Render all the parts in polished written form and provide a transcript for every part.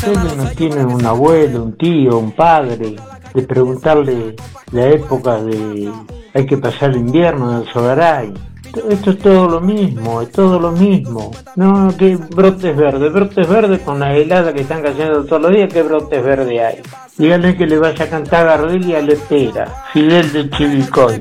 Ustedes no tienen un abuelo, un tío, un padre, de preguntarle la época de hay que pasar el invierno en el Sogaray. Esto es todo lo mismo, es todo lo mismo. No, que brotes verdes con las heladas que están cayendo todos los días, ¿qué brotes verdes hay? Díganle que le vaya a cantar Gardel y a Lepera, Fidel de Chivicoy.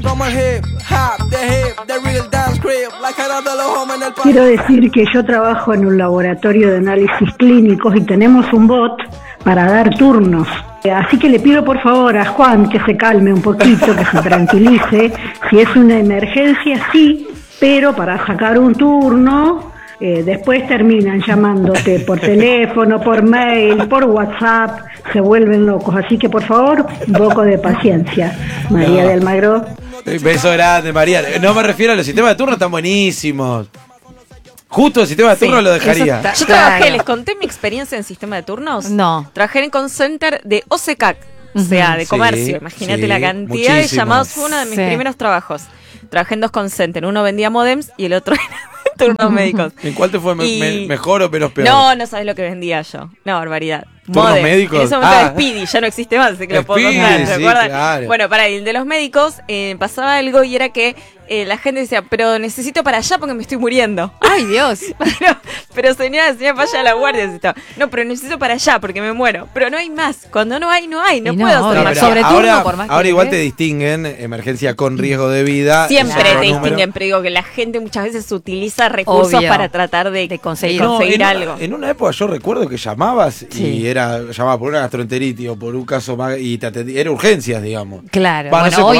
Quiero decir que yo trabajo en un laboratorio de análisis clínicos y tenemos un bot para dar turnos. Así que le pido por favor a Juan que se calme un poquito, que se tranquilice. Si es una emergencia, sí, pero para sacar un turno, después terminan llamándote por teléfono, por mail, por WhatsApp, se vuelven locos. Así que por favor, un poco de paciencia. María de Almagro. Beso grande, María. No me refiero a los sistemas de turno, están buenísimos. Justo el sistema de turno lo dejaría. Yo trabajé, ¿les conté mi experiencia en sistema de turnos? No. Trabajé en el call center de OSECAC, o sea, de comercio. Imagínate la cantidad de llamados. Fue uno de mis primeros trabajos. Trabajé en 2 call centers. Uno vendía modems y el otro era turnos médicos. ¿En cuál te fue mejor o menos peor? No sabes lo que vendía yo. No, barbaridad. ¿Turnos médicos? En ese momento era Speedy, ya no existe más, así que lo puedo contar, ¿se acuerdan? Claro. Bueno, para el de los médicos pasaba algo y era que la gente decía, pero necesito para allá porque me estoy muriendo. ¡Ay, Dios! pero señora, vaya a la guardia. No, pero necesito para allá porque me muero. Pero no hay más. Cuando no hay, no hay. No puedo hacer más. Sobre turno, por más que ahora igual te distinguen emergencia con riesgo de vida. Siempre te distinguen, pero digo que la gente muchas veces utiliza recursos para tratar de conseguir algo. En una época yo recuerdo que llamabas y llamabas por una gastroenteritis o por un caso más y te atendía. Era urgencias, digamos. Claro. Hoy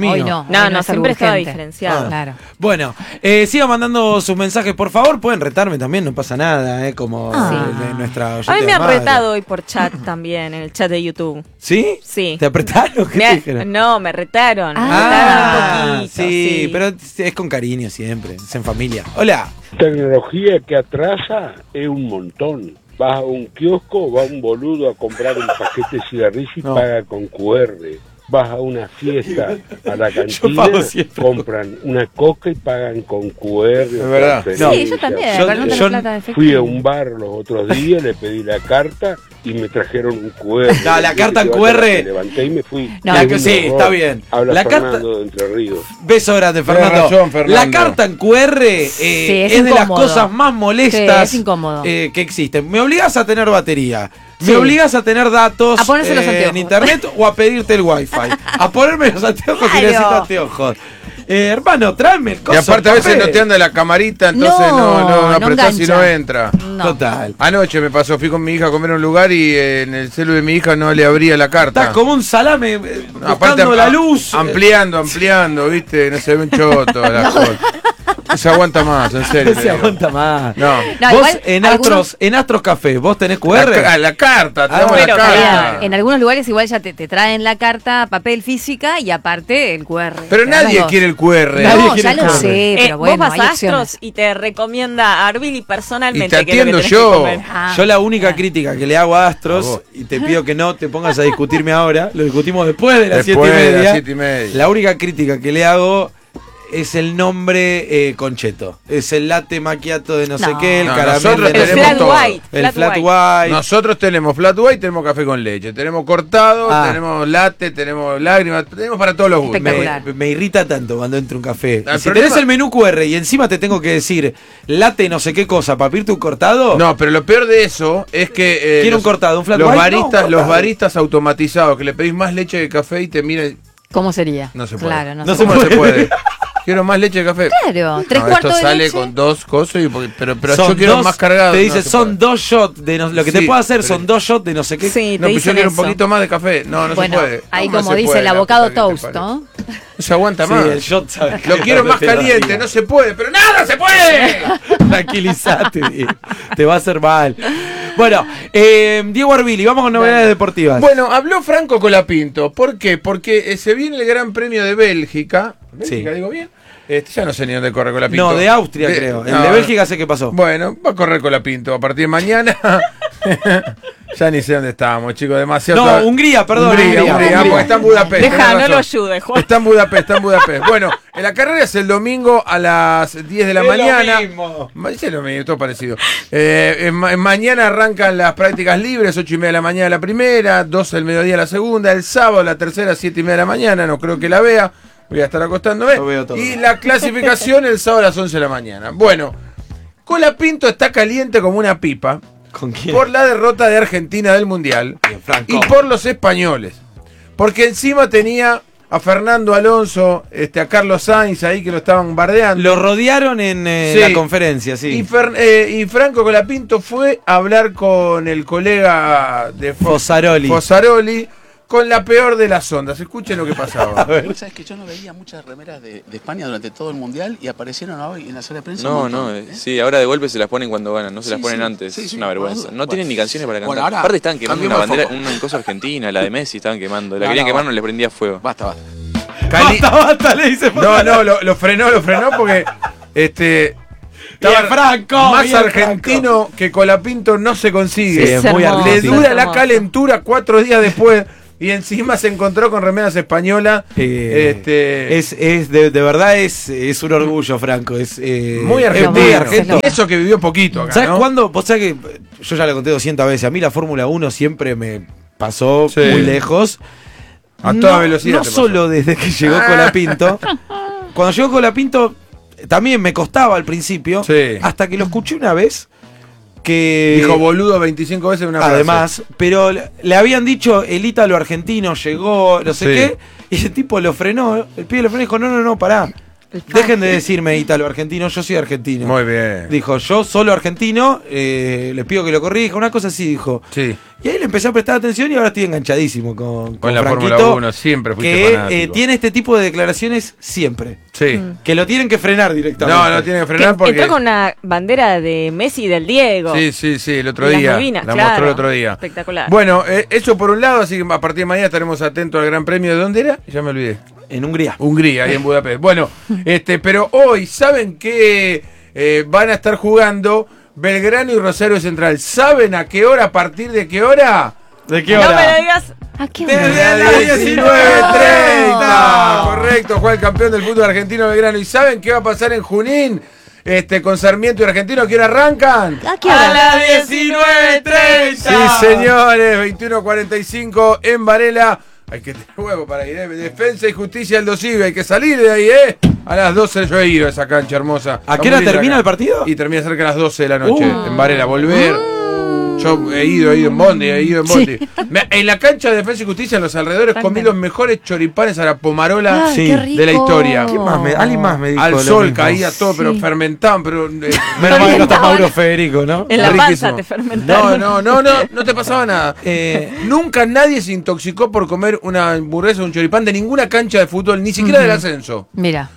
no, siempre estaba diferenciado. Claro. Bueno, sigan mandando sus mensajes, por favor. Pueden retarme también, no pasa nada, como nuestra oyente. A mí me han retado hoy por chat también, en el chat de YouTube. ¿Sí? Sí. ¿Te apretaron? ¿Qué te dijeron? No, me retaron. Me retaron un poquito. Sí, pero es con cariño siempre, es en familia. Hola. Tecnología que atrasa es un montón. Vas a un kiosco, va un boludo a comprar un paquete de cigarrillos y paga con QR. Vas a una fiesta, a la cantina, compran una coca y pagan con QR. Es verdad. Sí, yo también. Yo fui a un bar los otros días, le pedí la carta y me trajeron un QR. No, la carta en QR. Me levanté y me fui. Sí, está bien. Habla la Fernando carta... de Entre Ríos. Beso grande, Fernando. Razón, Fernando. La carta en QR es de las cosas más molestas que existen. Me obligás a tener batería. Me obligas a tener datos en internet o a pedirte el wifi. A ponerme los anteojos si necesito anteojos. Hermano, tráeme el coso. Y aparte a veces no te anda la camarita, entonces no apretás y no entra. Total. Anoche me pasó, fui con mi hija a comer a un lugar y en el celu de mi hija no le abría la carta. Estás como un salame buscando la luz. Ampliando, viste, no se ven choto las cosas. No se aguanta más, en serio. No se aguanta más. No. Vos en Astros Café, ¿vos tenés QR? La carta, tenemos la carta. En algunos lugares igual ya te traen la carta, papel física y aparte el QR. Pero nadie quiere el QR. Ya lo sé, pero bueno, vos vas a Astros y te recomienda a Arbili personalmente. Y te atiendo yo. Yo la única crítica que le hago a Astros, y te pido que no te pongas a discutirme ahora, lo discutimos después de las 7:30. La única crítica que le hago es el nombre concheto. Es el latte macchiato de no sé qué, el caramelo. El flat white. El flat white. Nosotros tenemos flat white, tenemos café con leche, tenemos cortado, tenemos latte, tenemos lágrimas, tenemos para todos los gustos. Me irrita tanto cuando entro un café. Si tenés el menú QR y encima te tengo que decir latte no sé qué cosa para pedirte un cortado. No, pero lo peor de eso es que quiero un cortado, un flat white. Los baristas automatizados que le pedís más leche que café y te miran. ¿Cómo sería? No se puede. Claro, no se puede. Quiero más leche de café. Claro, 3/4 esto de sale leche. con 2 cosas, pero yo quiero más cargado. Te dice, son 2 shots de lo que te puedo hacer son 2 shots de no sé qué. Sí, no, pero yo quiero un poquito más de café. No se puede. Ahí como dice el abocado toast, ¿no? No se aguanta más. El shot, ¿sabes? Lo quiero más caliente, no se puede, pero nada se puede. Tranquilízate, te va a hacer mal. Bueno, Diego Arbili, vamos con novedades deportivas. Bueno, habló Franco Colapinto. ¿Por qué? Porque se viene el Gran Premio de Bélgica. ¿Bélgica digo bien? Ya no sé ni dónde corre Colapinto. No, de Austria creo. El de Bélgica sé qué pasó. Bueno, va a correr Colapinto a partir de mañana. Ya ni sé dónde estábamos, chicos, demasiado. No, Hungría, perdón. Hungría, porque está en Budapest. Deja, no lo ayude, Juan. Está en Budapest. Bueno, en la carrera es el domingo a las 10 de la mañana. Lo mismo. Es lo mismo, todo parecido. Mañana arrancan las prácticas libres, 8:30 de la mañana la primera, 12 del mediodía la segunda, el sábado la tercera, 7:30 de la mañana, no creo que la vea, voy a estar acostándome. Y la clasificación el sábado a las 11 de la mañana. Bueno, Colapinto está caliente como una pipa. ¿Con quién? Por la derrota de Argentina del Mundial y por los españoles. Porque encima tenía a Fernando Alonso, a Carlos Sainz ahí que lo estaban bardeando. Lo rodearon en la conferencia, sí. Y Franco Colapinto fue a hablar con el colega de Fossaroli, con la peor de las ondas. Escuchen lo que pasaba. ¿Vos sabés que yo no veía muchas remeras de España durante todo el Mundial y aparecieron hoy en la sala de prensa? Sí, ahora de golpe se las ponen cuando ganan, no se las ponen antes, es una vergüenza. No tienen ni canciones para cantar. Aparte estaban quemando una bandera, una cosa argentina, la de Messi estaban quemando. La querían quemar, no les prendía fuego. Basta. Basta, le dice. No, lo frenó porque Franco, más argentino Franco que Colapinto no se consigue. Sí, es muy le dura la calentura 4 días después. Y encima se encontró con remeras españolas. De verdad es un orgullo, Franco. Es muy argentino. Y eso que vivió poquito acá, ¿sabes ¿no? cuándo? Vos sabés que yo ya lo conté 200 veces. A mí la Fórmula 1 siempre me pasó muy lejos. A toda velocidad. No solo desde que llegó Colapinto. Cuando llegó Colapinto también me costaba al principio. Hasta que lo escuché una vez. Que dijo boludo 25 veces en una frase. Además, pero le habían dicho el ítalo argentino llegó, no sé qué, y ese tipo lo frenó, el pibe lo frenó y dijo, no, pará. Dejen de decirme ítalo argentino, yo soy argentino. Muy bien. Dijo, yo solo argentino, les pido que lo corrija, una cosa así dijo. Sí. Y ahí le empecé a prestar atención y ahora estoy enganchadísimo con la Fórmula 1, siempre fuiste fanático. Que tiene este tipo de declaraciones siempre. Sí. Que lo tienen que frenar directamente. No, lo tienen que frenar porque... Entró con una bandera de Messi y del Diego. Sí, el otro día. Malvinas, mostró el otro día. Espectacular. Bueno, eso por un lado, así que a partir de mañana estaremos atentos al Gran Premio. ¿De dónde era? Ya me olvidé. En Hungría. Ahí en Budapest. Bueno, pero hoy, ¿saben qué van a estar jugando Belgrano y Rosario Central? ¿Saben a qué hora, a partir de qué hora? ¿De qué hora? No me lo digas. ¿A qué hora? hora? Desde las 19:30. Correcto, juega el campeón del fútbol argentino Belgrano. ¿Y saben qué va a pasar en Junín? Con Sarmiento y Argentino, ¿a qué hora arrancan? ¿A qué hora? A las 19:30. Sí, señores, 21:45 en Varela. Hay que tener huevo para ir, Defensa y Justicia del Dosive, hay que salir de ahí, A las 12 yo he ido a esa cancha hermosa. ¿A qué hora termina el partido? Y termina cerca de las 12 de la noche, en Varela, volver. Yo he ido en Bondi, Sí. En la cancha de Defensa y Justicia, en los alrededores, comí los mejores choripanes a la pomarola de la historia. ¿Qué más alguien más me dijo? Al sol caía todo, pero fermentaban, pero... Menos mal que no está Mauro Federico, ¿no? En la panza te fermentaron. No te pasaba nada. Nunca nadie se intoxicó por comer una hamburguesa o un choripán de ninguna cancha de fútbol, ni siquiera del ascenso. Mira.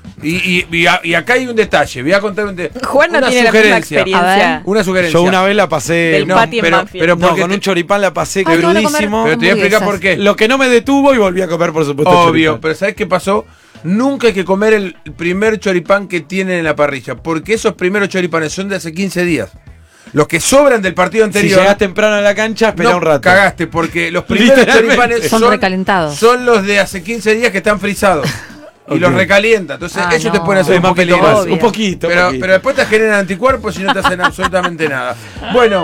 Y acá hay un detalle, voy a contar Juan no tiene la misma experiencia. Una sugerencia. Yo una vez la pasé... Pero con un choripán la pasé crudísimo. Pero te voy a explicar por qué. Lo que no me detuvo y volví a comer, por supuesto. Obvio, choripán. pero ¿sabes qué pasó? Nunca hay que comer el primer choripán que tienen en la parrilla, porque esos primeros choripanes son de hace 15 días. Los que sobran del partido anterior. Si llegás temprano a la cancha, espera un rato. Cagaste, porque los primeros choripanes son recalentados. Son los de hace 15 días que están frisados. Y los recalienta. Entonces, ellos te pueden hacer un poquito más. Un poquito. Pero después te generan anticuerpos y no te hacen absolutamente nada. Bueno.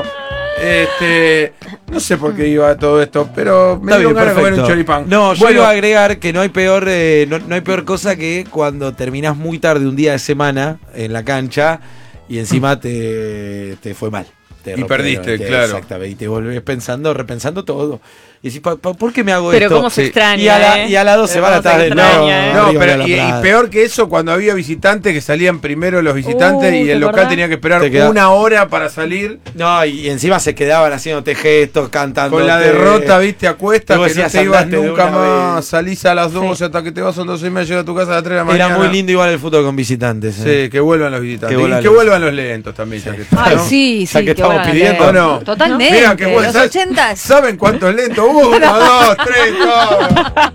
No sé por qué iba a todo esto, pero me dio ganas de comer un choripán. No, yo iba a agregar que no hay peor no hay peor cosa que cuando terminás muy tarde un día de semana en la cancha y encima te fue mal. Y perdiste, claro. Exactamente, y te volvés repensando todo. Y decís, ¿por qué me hago pero esto? Pero cómo se extraña, y a las 12 van a estar de nuevo. No, pero y peor que eso, cuando había visitantes, que salían primero los visitantes y el local tenía que esperar una hora para salir. No, y encima se quedaban haciéndote gestos, cantando. Con la derrota, viste, a cuestas, que no te ibas nunca más. Salís a las 12 hasta que te vas a 12:30, llegas a tu casa a las 3 de la mañana. Era muy lindo igual el fútbol con visitantes. Sí, que vuelvan los visitantes. Y que vuelvan los lentos también. Ay, sí, que estamos estamos pidiendo, ¿no? Totalmente. Mira que los 80. ¿Saben cuántos lentos? 1, 2, 3, todo.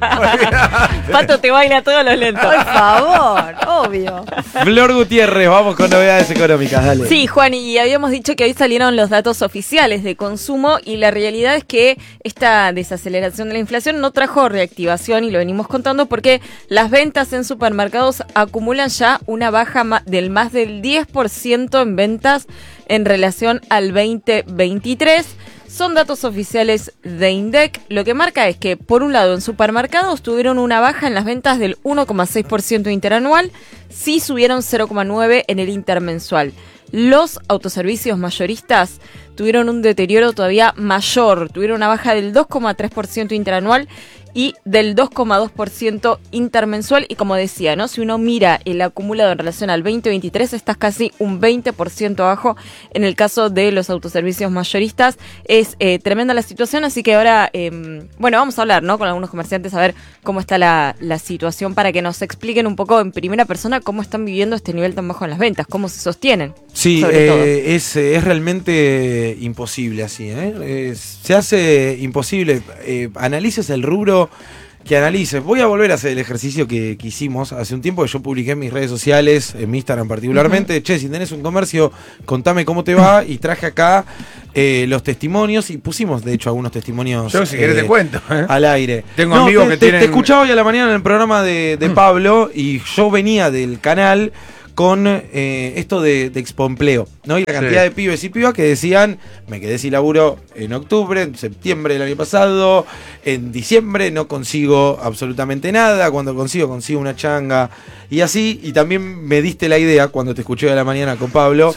Pato te baila todos los lentos. Por favor, obvio. Flor Gutiérrez, vamos con novedades económicas, dale. Sí, Juan, y habíamos dicho que hoy salieron los datos oficiales de consumo y la realidad es que esta desaceleración de la inflación no trajo reactivación y lo venimos contando porque las ventas en supermercados acumulan ya una baja del más del 10% en ventas en relación al 2023. Son datos oficiales de INDEC. Lo que marca es que, por un lado, en supermercados tuvieron una baja en las ventas del 1,6% interanual, sí subieron 0,9% en el intermensual. Los autoservicios mayoristas tuvieron un deterioro todavía mayor, tuvieron una baja del 2,3% interanual y del 2,2% intermensual. Y como decía, ¿no? Si uno mira el acumulado en relación al 2023, estás casi un 20% abajo en el caso de los autoservicios mayoristas. Es tremenda la situación, así que ahora, bueno, vamos a hablar, ¿no? Con algunos comerciantes a ver cómo está la situación para que nos expliquen un poco en primera persona cómo están viviendo este nivel tan bajo en las ventas, cómo se sostienen. Sí, es realmente imposible así, ¿eh? Se hace imposible. Analices el rubro que analices. Voy a volver a hacer el ejercicio que hicimos hace un tiempo, que yo publiqué en mis redes sociales, en mi Instagram particularmente. Che, si tenés un comercio, contame cómo te va. Y traje acá los testimonios y pusimos, de hecho, algunos testimonios. Yo, si querés, te cuento. Al aire. Tengo amigos que tienen. Te escuchaba hoy a la mañana en el programa de Pablo y yo venía del canal con esto de Expoempleo, ¿no? Y la cantidad de pibes y pibas que decían, me quedé sin laburo en octubre, en septiembre del año pasado, en diciembre no consigo absolutamente nada, cuando consigo una changa y así. Y también me diste la idea, cuando te escuché a la mañana con Pablo,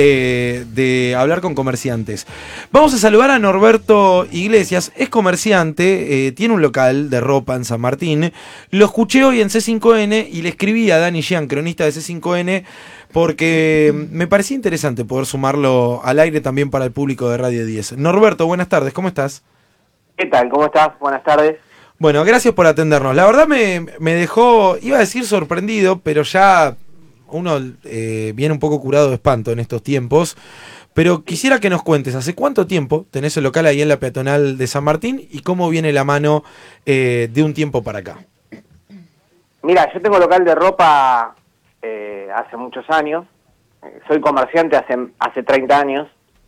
de hablar con comerciantes. Vamos a saludar a Norberto Iglesias, es comerciante, tiene un local de ropa en San Martín. Lo escuché hoy en C5N y le escribí a Dani Gian, cronista de C5N, porque me parecía interesante poder sumarlo al aire también para el público de Radio 10. Norberto, buenas tardes, ¿cómo estás? ¿Qué tal? ¿Cómo estás? Buenas tardes. Bueno, gracias por atendernos. La verdad me dejó, iba a decir sorprendido, pero ya uno viene un poco curado de espanto en estos tiempos. Pero quisiera que nos cuentes, ¿hace cuánto tiempo tenés el local ahí en la peatonal de San Martín y cómo viene la mano de un tiempo para acá? Mira, yo tengo local de ropa hace muchos años. Soy comerciante hace 30 años.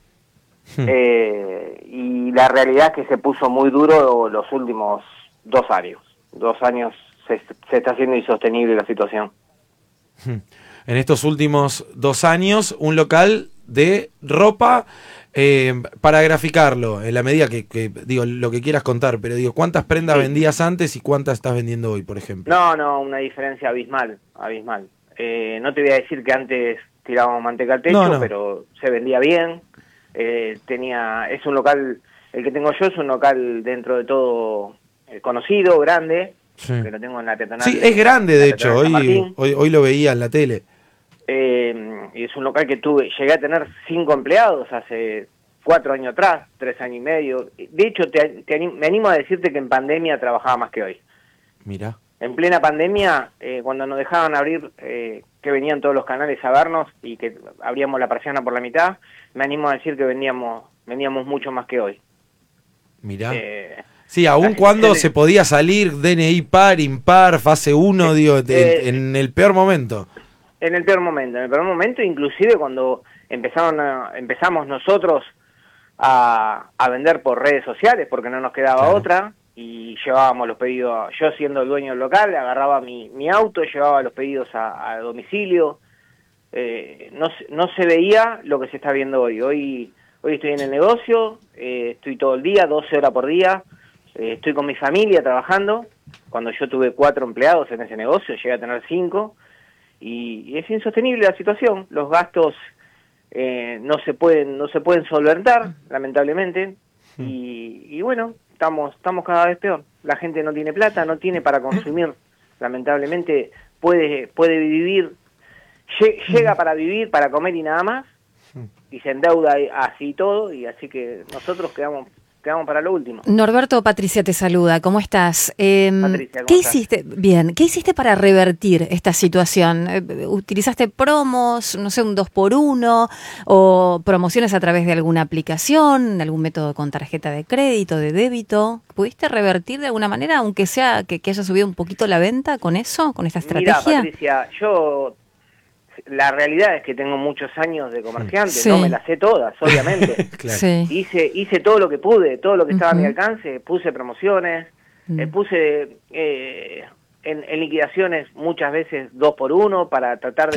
Y la realidad es que se puso muy duro los últimos 2 años. 2 años se está haciendo insostenible la situación. En estos últimos 2 años, un local de ropa, para graficarlo, en la medida que digo, lo que quieras contar, pero digo, ¿cuántas prendas vendías antes y cuántas estás vendiendo hoy, por ejemplo? No, una diferencia abismal. No te voy a decir que antes tirábamos manteca al techo, pero se vendía bien. Es un local, el que tengo yo es un local dentro de todo conocido, grande, que lo tengo en la peatonal. Sí, es grande, de hecho, hoy lo veía en la tele. Y es un local que llegué a tener 5 empleados hace 4 años atrás, 3 años y medio. De hecho, me animo a decirte que en pandemia trabajaba más que hoy. Mira. En plena pandemia, cuando nos dejaban abrir, que venían todos los canales a vernos y que abríamos la persiana por la mitad, me animo a decir que vendíamos mucho más que hoy. Mirá. Sí, aun cuando se podía salir DNI par, impar, fase 1, digo, en el peor momento. En el peor momento, inclusive cuando empezamos nosotros a vender por redes sociales, porque no nos quedaba otra, y llevábamos los pedidos, yo siendo el dueño del local, agarraba mi auto, llevaba los pedidos a domicilio. No se veía lo que se está viendo hoy. Hoy estoy en el negocio, estoy todo el día, 12 horas por día, estoy con mi familia trabajando. Cuando yo tuve 4 empleados en ese negocio, llegué a tener 5, y es insostenible la situación. Los gastos no se pueden solventar, lamentablemente, y bueno, estamos cada vez peor. La gente no tiene plata, no tiene para consumir, lamentablemente puede vivir, llega para vivir, para comer y nada más, y se endeuda así todo, y así que nosotros quedamos quedamos para lo último. Norberto, Patricia te saluda, ¿cómo estás? Patricia, ¿cómo ¿Qué estás? hiciste? Bien, ¿qué hiciste para revertir esta situación? ¿Utilizaste promos, no sé, un 2x1 o promociones a través de alguna aplicación, algún método con tarjeta de crédito, de débito? ¿Pudiste revertir de alguna manera, aunque sea que haya subido un poquito la venta con eso, con esta estrategia? Mirá, Patricia, la realidad es que tengo muchos años de comerciante, sí. No me las sé todas, obviamente. Claro. Sí. Hice todo lo que pude, todo lo que estaba a mi alcance, puse promociones, puse en liquidaciones muchas veces 2x1 para tratar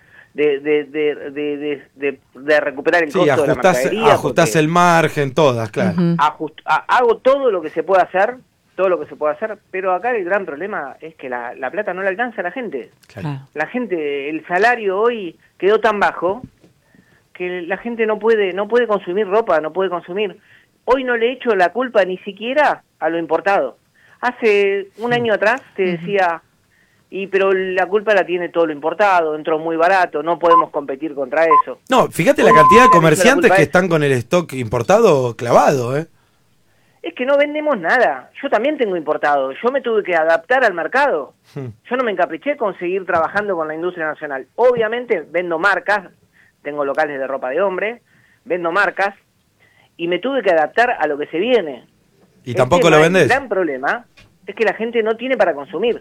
de recuperar el costo de la mercadería. Ajustás el margen, todas, claro. Hago todo lo que se puede hacer, pero acá el gran problema es que la plata no le alcanza a la gente. Claro. La gente, el salario hoy quedó tan bajo que la gente no puede consumir ropa, no puede consumir. Hoy no le echo la culpa ni siquiera a lo importado. Hace un año atrás te decía, pero la culpa la tiene todo lo importado, entró muy barato, no podemos competir contra eso. No, fíjate la cantidad de comerciantes que están con el stock importado clavado, Es que no vendemos nada. Yo también tengo importado. Yo me tuve que adaptar al mercado. Yo no me encapriché con seguir trabajando con la industria nacional. Obviamente vendo marcas, tengo locales de ropa de hombre, vendo marcas, y me tuve que adaptar a lo que se viene. ¿Y tampoco lo vendés? El gran problema es que la gente no tiene para consumir.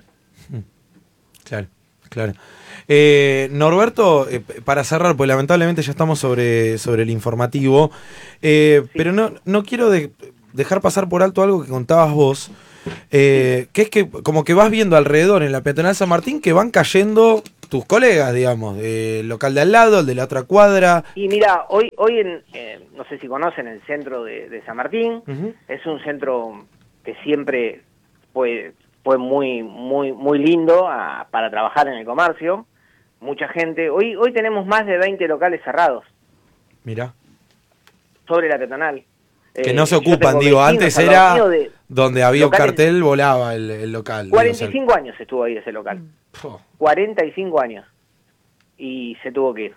Claro. Norberto, para cerrar, pues lamentablemente ya estamos sobre el informativo, pero no quiero dejar pasar por alto algo que contabas vos, que es que como que vas viendo alrededor en la peatonal San Martín que van cayendo tus colegas, digamos, el local de al lado, el de la otra cuadra. Y mira, hoy no sé si conocen el centro de San Martín, es un centro que siempre fue muy lindo para trabajar en el comercio, mucha gente. Hoy tenemos más de 20 locales cerrados. Mira. Sobre la peatonal. Que no se ocupan, digo, antes era donde había un cartel, volaba el local. 45 años estuvo ahí ese local. 45 años. Y se tuvo que ir.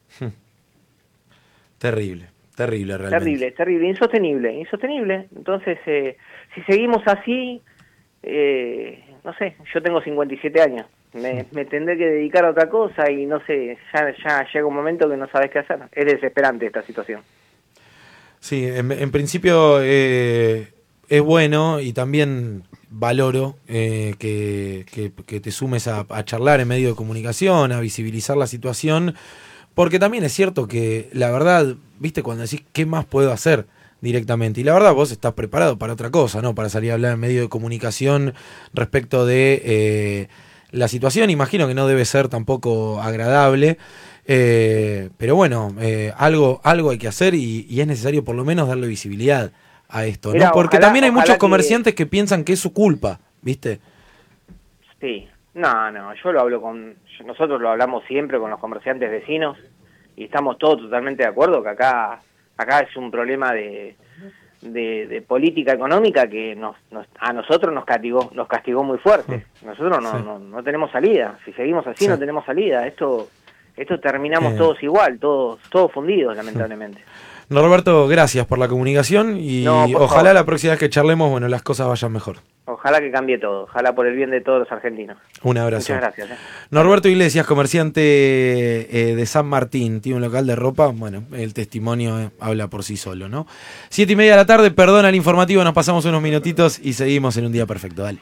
Terrible realmente. Terrible, insostenible. Entonces, si seguimos así, no sé, yo tengo 57 años. Me tendré que dedicar a otra cosa y no sé, ya llega un momento que no sabes qué hacer. Es desesperante esta situación. Sí, en principio es bueno y también valoro que te sumes a charlar en medio de comunicación, a visibilizar la situación, porque también es cierto que la verdad, viste, cuando decís qué más puedo hacer directamente, y la verdad vos estás preparado para otra cosa, ¿no? Para salir a hablar en medio de comunicación respecto de la situación, imagino que no debe ser tampoco agradable. Pero bueno, algo hay que hacer y es necesario por lo menos darle visibilidad a esto, ¿no? Mirá, porque también hay muchos comerciantes que piensan que es su culpa, ¿viste? Sí, no, yo lo hablo nosotros lo hablamos siempre con los comerciantes vecinos y estamos todos totalmente de acuerdo que acá es un problema de política económica que a nosotros nos castigó muy fuerte. Nosotros no tenemos salida, si seguimos así no tenemos salida, esto terminamos todos igual, todos fundidos, lamentablemente. Norberto, gracias por la comunicación y ojalá la próxima vez que charlemos, bueno, las cosas vayan mejor. Ojalá que cambie todo, ojalá por el bien de todos los argentinos. Un abrazo. Muchas gracias. Norberto Iglesias, comerciante de San Martín, tiene un local de ropa, bueno, el testimonio habla por sí solo, ¿no? 7:30 de la tarde, perdona el informativo, nos pasamos unos minutitos y seguimos en un día perfecto, dale.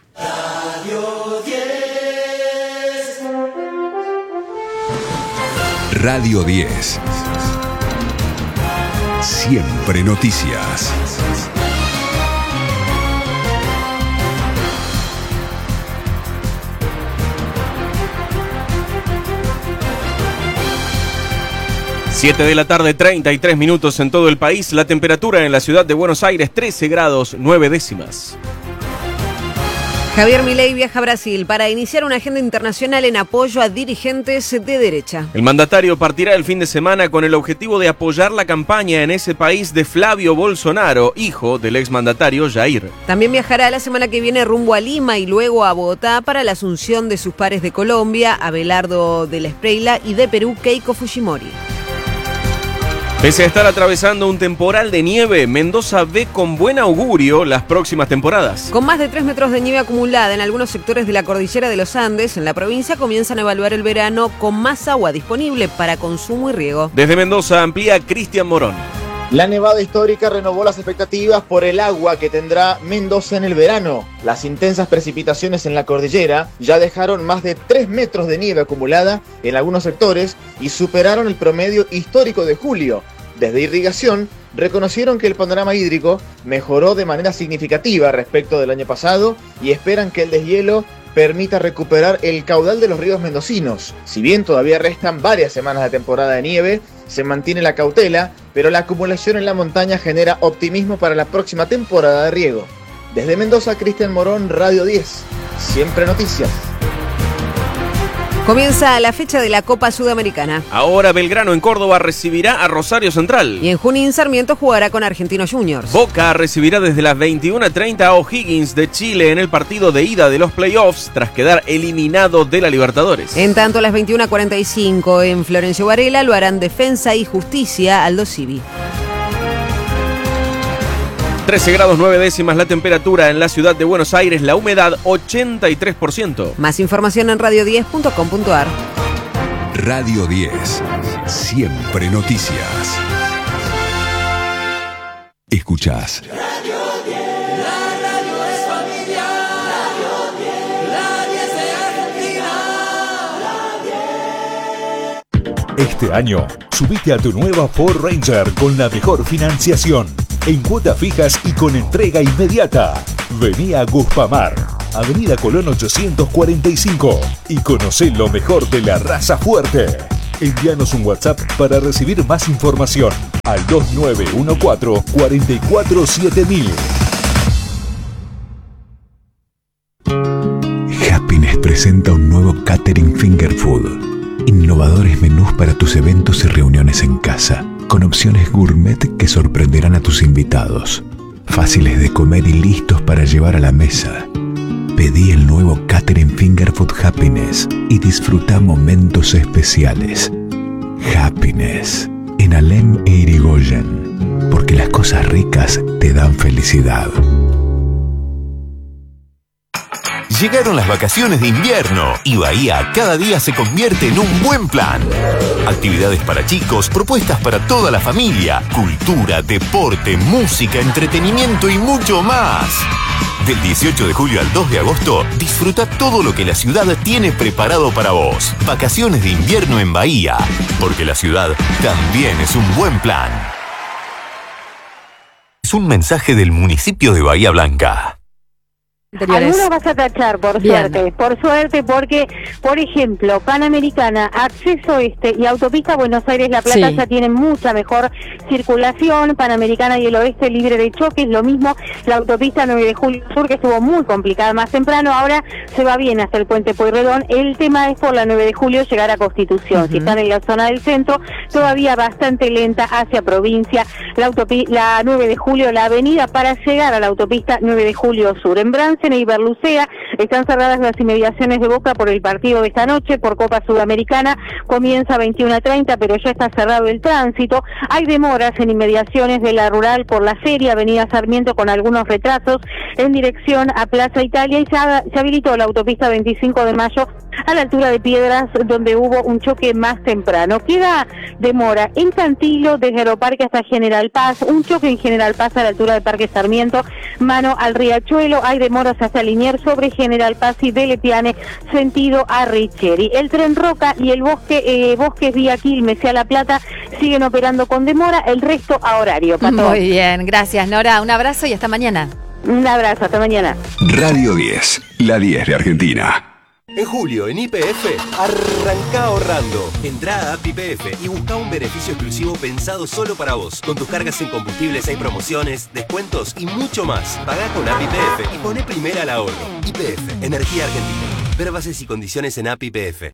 Radio 10. Siempre noticias. Siete de la tarde, 33 minutos en todo el país. La temperatura en la ciudad de Buenos Aires, 13 grados 9 décimas. Javier Milei viaja a Brasil para iniciar una agenda internacional en apoyo a dirigentes de derecha. El mandatario partirá el fin de semana con el objetivo de apoyar la campaña en ese país de Flavio Bolsonaro, hijo del exmandatario Jair. También viajará la semana que viene rumbo a Lima y luego a Bogotá para la asunción de sus pares de Colombia, Abelardo de la Espreila, y de Perú, Keiko Fujimori. Pese a estar atravesando un temporal de nieve, Mendoza ve con buen augurio las próximas temporadas. Con más de 3 metros de nieve acumulada en algunos sectores de la cordillera de los Andes, en la provincia comienzan a evaluar el verano con más agua disponible para consumo y riego. Desde Mendoza amplía Cristian Morón. La nevada histórica renovó las expectativas por el agua que tendrá Mendoza en el verano. Las intensas precipitaciones en la cordillera ya dejaron más de 3 metros de nieve acumulada en algunos sectores y superaron el promedio histórico de julio. Desde Irrigación reconocieron que el panorama hídrico mejoró de manera significativa respecto del año pasado y esperan que el deshielo permita recuperar el caudal de los ríos mendocinos. Si bien todavía restan varias semanas de temporada de nieve, se mantiene la cautela, pero la acumulación en la montaña genera optimismo para la próxima temporada de riego. Desde Mendoza, Cristian Morón, Radio 10. Siempre noticias. Comienza la fecha de la Copa Sudamericana. Ahora Belgrano en Córdoba recibirá a Rosario Central. Y en Junín Sarmiento jugará con Argentinos Juniors. Boca recibirá desde las 21:30 a O'Higgins de Chile en el partido de ida de los playoffs tras quedar eliminado de la Libertadores. En tanto, a las 21:45 en Florencio Varela lo harán Defensa y Justicia Aldo Civi. 13 grados 9 décimas la temperatura en la ciudad de Buenos Aires, la humedad 83%. Más información en radio10.com.ar. Radio 10, siempre noticias. Escuchás. Radio 10, la radio es familia. Radio 10, la 10 de Argentina. Este año, subite a tu nueva Ford Ranger con la mejor financiación, en cuotas fijas y con entrega inmediata. Vení a Guspamar, Avenida Colón 845, y conocé lo mejor de la raza fuerte. Envíanos un WhatsApp para recibir más información al 2914-447000. Happiness presenta un nuevo Catering Finger Food. Innovadores menús para tus eventos y reuniones en casa, con opciones gourmet que sorprenderán a tus invitados. Fáciles de comer y listos para llevar a la mesa. Pedí el nuevo Catering Finger Food Happiness y disfruta momentos especiales. Happiness, en Alem e Irigoyen, porque las cosas ricas te dan felicidad. Llegaron las vacaciones de invierno y Bahía cada día se convierte en un buen plan. Actividades para chicos, propuestas para toda la familia, cultura, deporte, música, entretenimiento y mucho más. Del 18 de julio al 2 de agosto, disfruta todo lo que la ciudad tiene preparado para vos. Vacaciones de invierno en Bahía, porque la ciudad también es un buen plan. Es un mensaje del municipio de Bahía Blanca. Algunos vas a tachar, por suerte, porque, por ejemplo, Panamericana, Acceso Este y Autopista Buenos Aires-La Plata ya tienen mucha mejor circulación. Panamericana y el Oeste libre de choques, lo mismo la Autopista 9 de Julio Sur, que estuvo muy complicada más temprano, ahora se va bien hasta el Puente Pueyrredón. El tema es por la 9 de Julio llegar a Constitución. Si están en la zona del centro, todavía bastante lenta hacia provincia. La 9 de Julio, la avenida para llegar a la Autopista 9 de Julio Sur. En Bransen y Berlucea están cerradas las inmediaciones de Boca por el partido de esta noche por Copa Sudamericana. Comienza a 21:30, pero ya está cerrado el tránsito. Hay demoras en inmediaciones de la Rural por la Feria, Avenida Sarmiento, con algunos retrasos en dirección a Plaza Italia, y se habilitó la autopista 25 de Mayo a la altura de Piedras, donde hubo un choque más temprano. Queda demora en Cantilo, desde Aeroparque hasta General Paz, un choque en General Paz a la altura del Parque Sarmiento, mano al Riachuelo. Hay demoras hasta Liniers sobre General Paz y de Lepiane, sentido a Richeri. El Tren Roca y el Bosques vía Quilmes y a La Plata siguen operando con demora, el resto a horario. Pato. Muy bien, gracias Nora, un abrazo y hasta mañana. Un abrazo, hasta mañana. Radio 10, la 10 de Argentina. En julio, en YPF, arranca ahorrando. Entrá a App YPF y busca un beneficio exclusivo pensado solo para vos. Con tus cargas en combustibles hay promociones, descuentos y mucho más. Pagá con App YPF y poné primera al ahorro. YPF, Energía Argentina. Ver bases y condiciones en App YPF.